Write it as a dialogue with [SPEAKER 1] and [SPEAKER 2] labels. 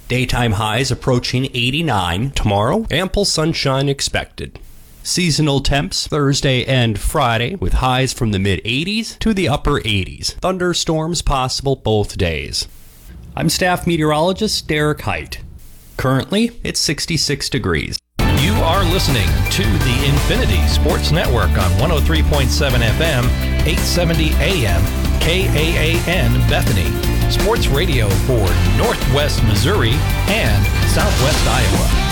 [SPEAKER 1] Daytime highs approaching 89. Tomorrow, ample sunshine expected. Seasonal temps Thursday and Friday with highs from the mid-80s to the upper 80s. Thunderstorms possible both days. I'm staff meteorologist Derek Height. Currently, it's 66 degrees.
[SPEAKER 2] You are listening to the Infinity Sports Network on 103.7 FM, 870 AM, KAAN Bethany. Sports radio for Northwest Missouri and Southwest Iowa.